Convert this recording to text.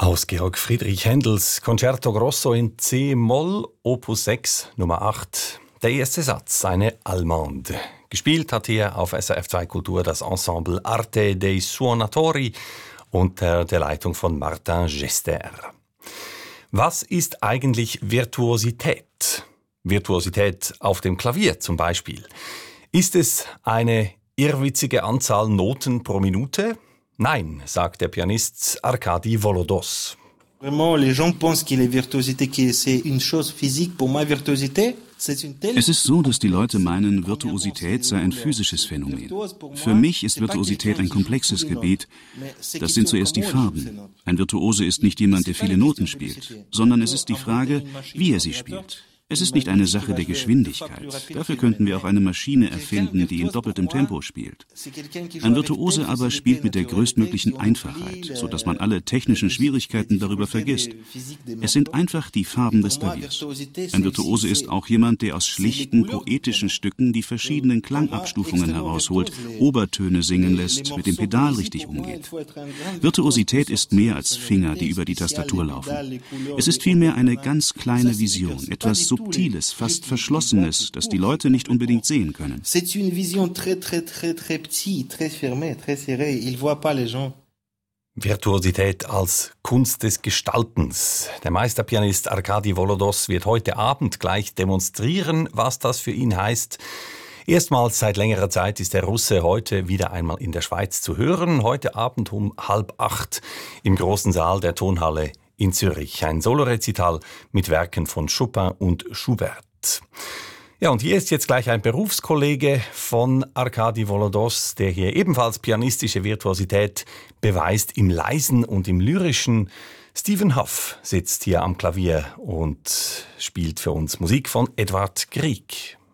Aus Georg Friedrich Händels Concerto Grosso in C-Moll, Opus 6, Nummer 8. Der erste Satz, eine Allemande. Gespielt hat hier auf SRF 2 Kultur das Ensemble Arte dei Suonatori unter der Leitung von Martin Gester. Was ist eigentlich Virtuosität? Virtuosität auf dem Klavier zum Beispiel. Ist es eine irrwitzige Anzahl Noten pro Minute? Nein, sagt der Pianist Arkadi Volodos. Vraiment, les gens pensent que la virtuosité, c'est une chose physique. Pour moi, virtuosité, c'est une telle... Es ist so, dass die Leute meinen, Virtuosität sei ein physisches Phänomen. Für mich ist Virtuosität ein komplexes Gebiet. Das sind zuerst die Farben. Ein Virtuose ist nicht jemand, der viele Noten spielt, sondern es ist die Frage, wie er sie spielt. Es ist nicht eine Sache der Geschwindigkeit. Dafür könnten wir auch eine Maschine erfinden, die in doppeltem Tempo spielt. Ein Virtuose aber spielt mit der größtmöglichen Einfachheit, sodass man alle technischen Schwierigkeiten darüber vergisst. Es sind einfach die Farben des Klaviers. Ein Virtuose ist auch jemand, der aus schlichten, poetischen Stücken die verschiedenen Klangabstufungen herausholt, Obertöne singen lässt, mit dem Pedal richtig umgeht. Virtuosität ist mehr als Finger, die über die Tastatur laufen. Es ist vielmehr eine ganz kleine Vision, etwas Subtiles, fast Verschlossenes, das die Leute nicht unbedingt sehen können. C'est une vision très petite, très fermée, très serrée. Ils voient pas les gens. Virtuosität als Kunst des Gestaltens. Der Meisterpianist Arkadi Volodos wird heute Abend gleich demonstrieren, was das für ihn heißt. Erstmals seit längerer Zeit ist der Russe heute wieder einmal in der Schweiz zu hören. Heute Abend um 7:30 im großen Saal der Tonhalle in Zürich. Ein Solorezital mit Werken von Chopin und Schubert. Ja, und hier ist jetzt gleich ein Berufskollege von Arkadi Volodos, der hier ebenfalls pianistische Virtuosität beweist im Leisen und im Lyrischen. Stephen Hough sitzt hier am Klavier und spielt für uns Musik von Edvard Grieg.